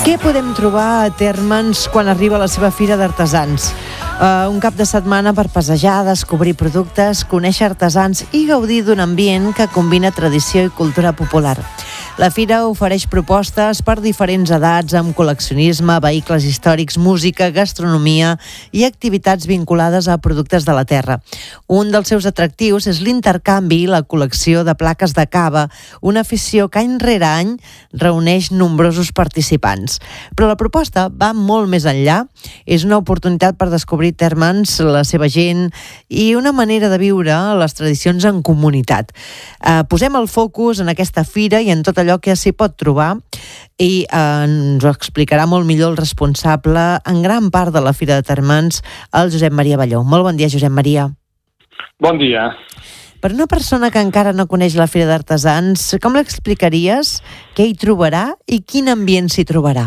Què podem trobar a Térmens quan arriba la seva fira d'artesans? Un cap de setmana per passejar, descobrir productes, conèixer artesans i gaudir d'un ambient que combina tradició i cultura popular. La fira ofereix propostes per diferents edats amb col·leccionisme, vehicles històrics, música, gastronomia i activitats vinculades a productes de la terra. Un dels seus atractius és l'intercanvi i la col·lecció de plaques de cava, una afició que any rere any reuneix nombrosos participants. Però la proposta va molt més enllà. És una oportunitat per descobrir Térmens, la seva gent i una manera de viure les tradicions en comunitat. Posem el focus en aquesta fira i en tot allò que s'hi pot trobar i ens ho explicarà molt millor el responsable en gran part de la Fira de Térmens, el Josep Maria Balló. Molt bon dia, Josep Maria. Bon dia. Per una persona que encara no coneix la Fira d'Artesans, com l'explicaries? Què hi trobarà i quin ambient s'hi trobarà?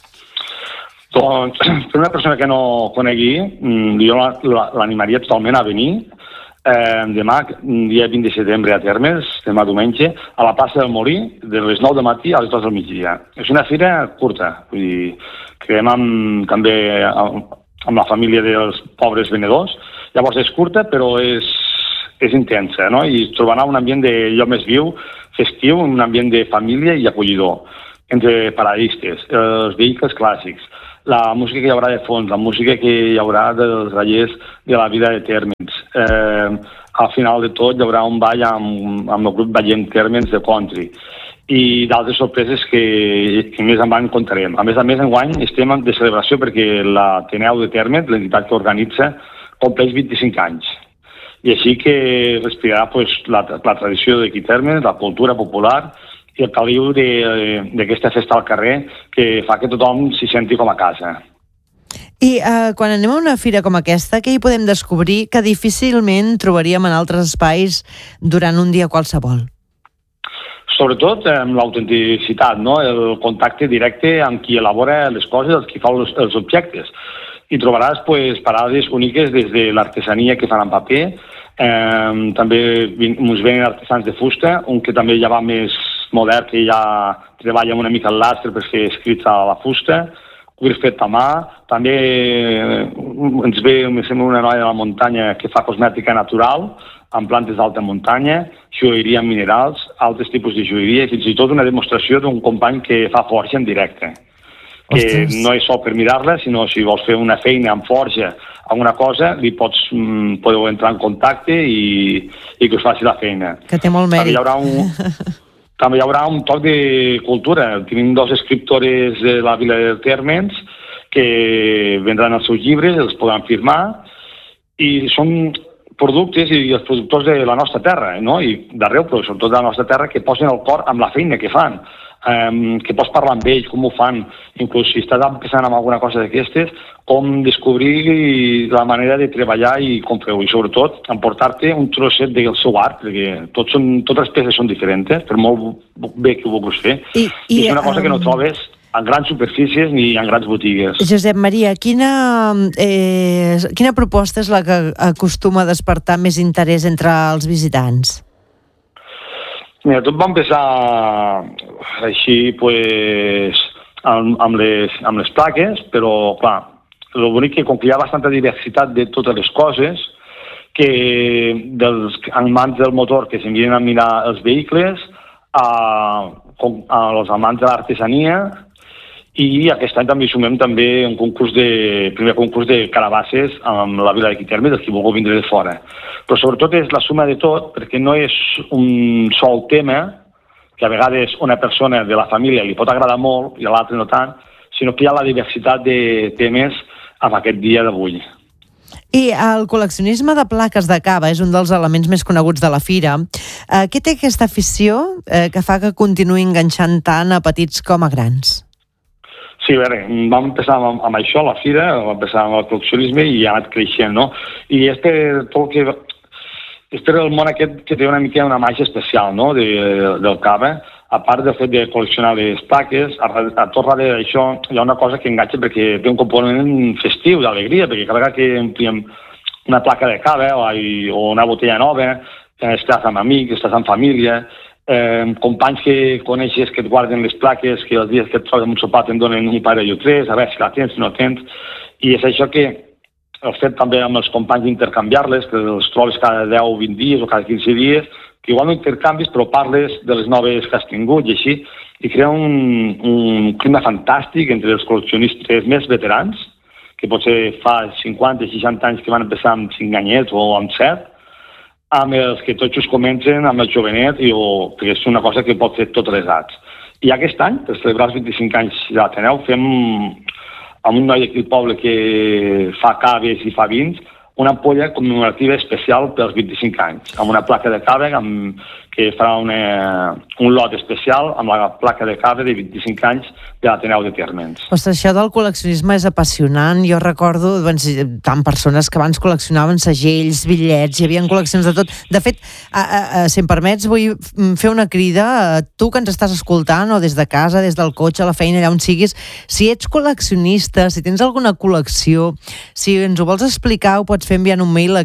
Doncs, per una persona que no conegui, jo l'animaria totalment a venir demà, dia 20 de setembre a Térmens, demà diumenge, a la plaça del Molí, de les 9 del matí a les 2 del migdia. És una fira curta, vull dir, creiem també amb la família dels pobres venedors. Llavors és curta, però és intensa, no? I trobarà un ambient d'allò més viu, festiu, un ambient de família i acollidor, entre paradistes, els vehicles clàssics, la música que hi haurà de fons, la música que hi haurà dels grallers de la vida de Térmens. Al final de tot hi haurà un ball amb el grup Ballem Térmens de country i d'altres sorpreses que més endavant contarem. A més, enguany estem de celebració perquè l'Ateneu de Térmens, l'entitat que organitza, compleix 25 anys. I així que respirarà la tradició d'aquí Térmens, la cultura popular i el caliu d'aquesta festa al carrer que fa que tothom s'hi senti com a casa. I quan anem a una fira com aquesta, què hi podem descobrir que difícilment trobaríem en altres espais durant un dia qualsevol? Sobretot amb l'autenticitat, no? El contacte directe amb qui elabora les coses, qui fa els objectes. I trobaràs parades úniques des de l'artesania que fan en paper, també ens venen artesans de fusta, un que també ja va més modern, que ja treballa una mica el lastre per fer escrits a la fusta, cuir fet a mà, també ens ve una noia de la muntanya que fa cosmètica natural, amb plantes d'alta muntanya, joieria amb minerals, altres tipus de joieria, i fins i tot una demostració d'un company que fa forja en directe. Que no és sol per mirar-la, sinó si vols fer una feina amb forja, alguna cosa, podeu entrar en contacte i que us faci la feina. Que té molt mèrit. També hi haurà un toc de cultura. Tenim 2 escriptores de la vila de Térmens que vendran els seus llibres, els podran firmar, i són productes i els productors de la nostra terra, no? I d'arreu, però sobretot de la nostra terra, que posen el cor amb la feina que fan, que pots parlar amb ells, com ho fan, inclús si estàs pensant en alguna cosa d'aquestes, com descobrir la manera de treballar i com feu, i sobretot emportar-te un trosset del seu art, perquè totes les peces són diferents, per molt bé que ho vulguis fer, i és una cosa que no trobes en grans superfícies ni en grans botigues. Josep Maria, quina proposta és la que acostuma a despertar més interès entre els visitants? Mira, tot va empezar així, amb les plaques, però, clar, el bonic que com que hi ha bastanta diversitat de totes les coses, que dels amants del motor que s'envien a mirar els vehicles, als amants de l'artesania, i aquest any també sumem també un primer concurs de carabasses amb la vila de Térmens, dels qui vulgui vindre de fora. Però sobretot és la suma de tot, perquè no és un sol tema, que a vegades una persona de la família li pot agradar molt i a l'altre no tant, sinó que hi ha la diversitat de temes en aquest dia d'avui. I el col·leccionisme de plaques de cava és un dels elements més coneguts de la fira. Què té aquesta afició que fa que continuï enganxant tant a petits com a grans? Sí, a veure, vam empezar amb això, la fira, vam empezar amb el col·leccionisme i ha anat creixent, no? I és per el món aquest que té una mica una màgia especial, no?, del cava. A part del fet de col·leccionar les plaques, a tot darrere d'això hi ha una cosa que enganxa perquè té un component festiu, d'alegria, perquè cada vegada que omplíem una placa de cava o una botella nova, estàs amb amics, estàs amb família, companys que coneixes que et guarden les plaques, que els dies que et trobes un sopar te'n donen un parell o tres, a veure si la tens, si no tens, i és això que el fet també amb els companys d'intercanviar-les, que els trobes cada 10 o 20 dies o cada 15 dies, que igual no intercanvis però parles de les noves que has tingut i així, i crea un clima fantàstic entre els col·leccionistes més veterans, que potser fa 50, 60 anys que van empezar amb 5 anyets o amb 7, amb els que tots just comencen, amb el jovenet, perquè és una cosa que pot fer tots les edats. I aquest any, per celebrar els 25 anys de l'Ateneu, fem amb un noi aquí al poble que fa caves i fa vins, una ampolla commemorativa especial pels 25 anys, amb una placa de cava que farà un lot especial amb la placa de cava de 25 anys de l'Ateneu de Térmens. Ostres, això del col·leccionisme és apassionant. Jo recordo tant persones que abans col·leccionaven segells, bitllets, hi havia col·leccions de tot. De fet, si em permets, vull fer una crida a tu que ens estàs escoltant, o des de casa, des del cotxe, a la feina, allà on siguis. Si ets col·leccionista, si tens alguna col·lecció, si ens ho vols explicar, ho pots fer enviant un mail a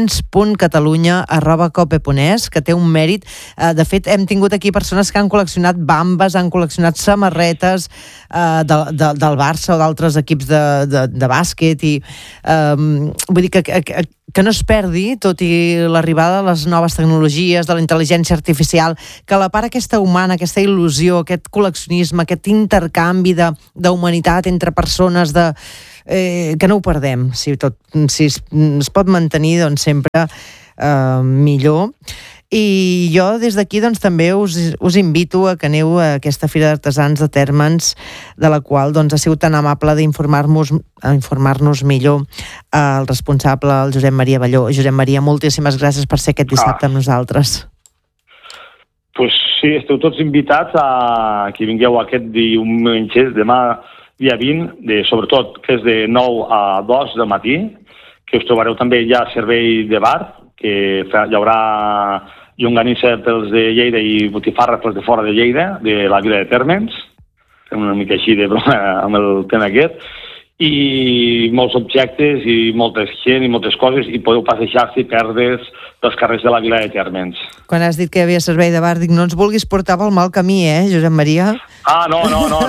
camins.catalunya@cope.es, que té un mèrit. De fet, hem tingut aquí persones que han col·leccionat bambes, han col·leccionat samarretes del Barça o d'altres equips de bàsquet, i vull dir que no es perdi, tot i l'arribada de les noves tecnologies, de la intel·ligència artificial, que a la part aquesta humana, aquesta il·lusió, aquest col·leccionisme, aquest intercanvi d'humanitat entre persones, que no ho perdem. Si es pot mantenir, doncs sempre millor. I jo des d'aquí doncs, també us invito a que aneu a aquesta Fira d'Artesans de Térmens, de la qual doncs, ha sigut tan amable d'informar-nos millor el responsable, el Josep Maria Balló. Josep Maria, moltíssimes gràcies per ser aquest dissabte amb nosaltres. Pues sí, esteu tots invitats a que vingueu aquest diumenge, demà dia 20, sobretot que és de 9 a 2 del matí, que us trobareu també ja servei de bar, que hi haurà llonganissa pels de Lleida i botifarra pels de fora de Lleida, de la vila de Térmens, una mica així de broma amb el tema aquest, i molts objectes i molta gent i moltes coses, i podeu passejar-se i perdre's pels carrers de la vila de Térmens. Quan has dit que hi havia servei de bar, dic, no ens vulguis portar pel mal camí, Josep Maria? No.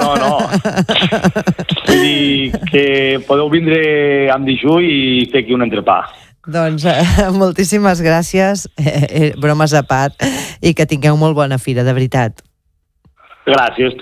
Vull dir que podeu vindre amb dijú i fer aquí un entrepà. Doncs moltíssimes gràcies, bromes a part, i que tingueu molt bona fira, de veritat. Gracias.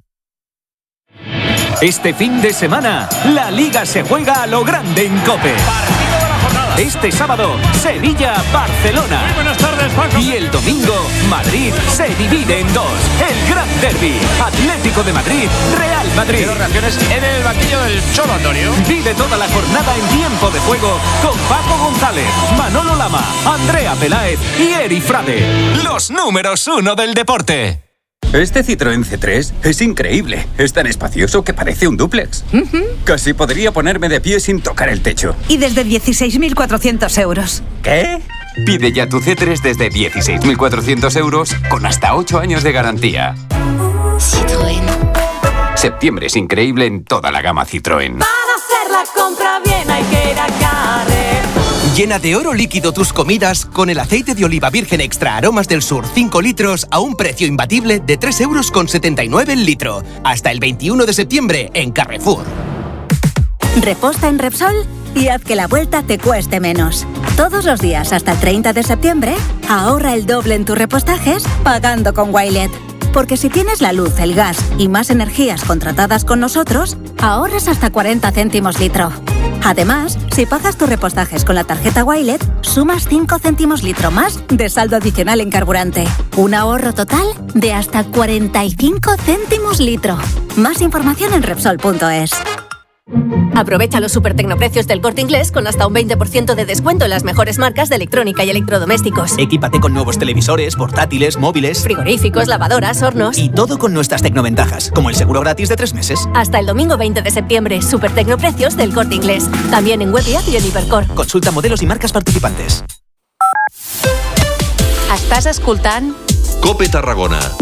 Este fin de semana, la Liga se juega a lo grande en COPE. Partido de la jornada. Este sábado, Sevilla-Barcelona. Muy buenas tardes, Paco. Y el domingo, Madrid se divide en dos. El gran derbi, Atlético de Madrid, Real Madrid. Quiero reacciones en el banquillo del Cholo, Antonio. Vive toda la jornada en tiempo de juego con Paco González, Manolo Lama, Andrea Peláez y Eri Frade. Los números 1 del deporte. Este Citroën C3 es increíble. Es tan espacioso que parece un dúplex. Casi podría ponerme de pie sin tocar el techo. Y desde 16.400 euros. ¿Qué? Pide ya tu C3 desde 16.400 euros con hasta 8 años de garantía. Citroën. Septiembre es increíble en toda la gama Citroën. Para hacer la compra bien hay que ir a Carrefour. Llena de oro líquido tus comidas con el aceite de oliva virgen extra Aromas del Sur 5 litros a un precio imbatible de 3,79 € el litro. Hasta el 21 de septiembre en Carrefour. Reposta en Repsol y haz que la vuelta te cueste menos. Todos los días hasta el 30 de septiembre, ahorra el doble en tus repostajes pagando con Wilet. Porque si tienes la luz, el gas y más energías contratadas con nosotros, ahorras hasta 40 céntimos litro. Además, si pagas tus repostajes con la tarjeta Wilet, sumas 5 céntimos litro más de saldo adicional en carburante. Un ahorro total de hasta 45 céntimos litro. Más información en Repsol.es. Aprovecha los supertecnoprecios del Corte Inglés con hasta un 20% de descuento en las mejores marcas de electrónica y electrodomésticos. Equípate con nuevos televisores, portátiles, móviles, frigoríficos, lavadoras, hornos. Y todo con nuestras tecnoventajas, como el seguro gratis de 3 meses. Hasta el domingo 20 de septiembre, supertecnoprecios del Corte Inglés. También en web y app y en Hipercor. Consulta modelos y marcas participantes. Estàs escoltant COPE Tarragona.